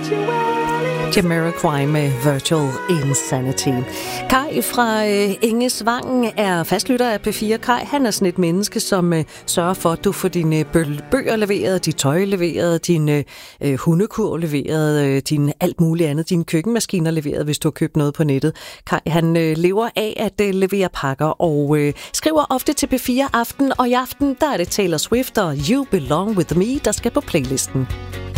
Jamiroquai med Virtual Insanity. Kai fra Engesvangen er fastlytter af P4. Kai, han er sådan et menneske, som sørger for, at du får dine bøger leveret, dit tøj leveret, din hundekur leveret, din alt muligt andet, dine køkkenmaskiner leveret, hvis du har købt noget på nettet. Kai, han lever af at levere pakker og skriver ofte til P4 Aften, og i aften, der er det Taylor Swift og You Belong With Me, der skal på playlisten.